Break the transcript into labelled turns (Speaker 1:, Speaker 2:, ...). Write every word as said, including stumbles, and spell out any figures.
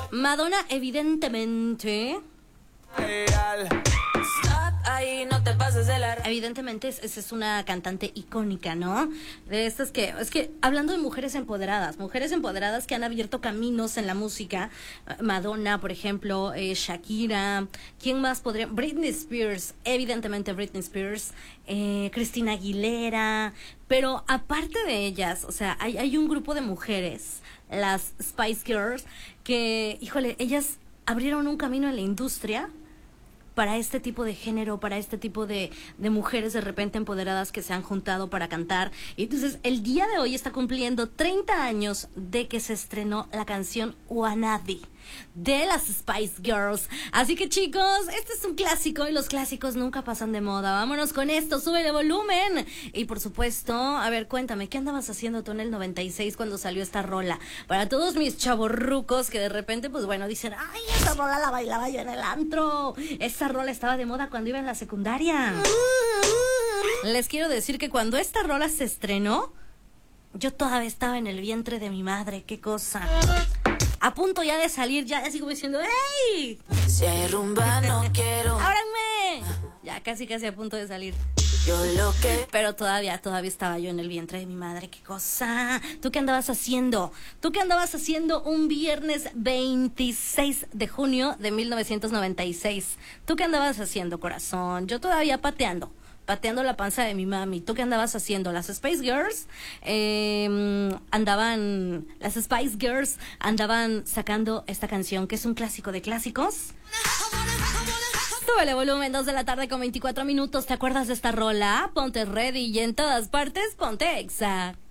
Speaker 1: Madonna, evidentemente...
Speaker 2: Ahí no te pases de la...
Speaker 1: Evidentemente es, es, es una cantante icónica, ¿no? De estas que, es que hablando de mujeres empoderadas, mujeres empoderadas que han abierto caminos en la música, Madonna, por ejemplo, eh, Shakira, ¿quién más podría? Britney Spears, evidentemente Britney Spears, eh, Christina Aguilera, pero aparte de ellas, o sea, hay, hay un grupo de mujeres, las Spice Girls, que, híjole, ellas abrieron un camino en la industria para este tipo de género, para este tipo de, de mujeres de repente empoderadas que se han juntado para cantar. Y entonces el día de hoy está cumpliendo treinta años de que se estrenó la canción Wannabe de las Spice Girls. Así que chicos, este es un clásico y los clásicos nunca pasan de moda. Vámonos con esto, súbele volumen. Y por supuesto, a ver, cuéntame, ¿qué andabas haciendo tú en el noventa y seis cuando salió esta rola? Para todos mis chavorrucos que de repente, pues bueno, dicen, ay, esa rola la bailaba yo en el antro. Esa rola estaba de moda cuando iba en la secundaria. Les quiero decir que cuando esta rola se estrenó, yo todavía estaba en el vientre de mi madre. Qué cosa. A punto ya de salir, ya así como diciendo, ¡ey!
Speaker 2: Si hay rumba no quiero.
Speaker 1: ¡Ábranme! Ya casi casi a punto de salir.
Speaker 2: Yo lo que...
Speaker 1: Pero todavía, todavía estaba yo en el vientre de mi madre. ¡Qué cosa! ¿Tú qué andabas haciendo? ¿Tú qué andabas haciendo un viernes veintiséis de junio de mil novecientos noventa y seis? ¿Tú qué andabas haciendo, corazón? Yo todavía pateando. Pateando la panza de mi mami. ¿Tú qué andabas haciendo? Las Spice Girls eh, andaban, las Spice Girls andaban sacando esta canción que es un clásico de clásicos. Súbele volumen, dos de la tarde con veinticuatro minutos. ¿Te acuerdas de esta rola? Ponte ready y en todas partes ponte Exa.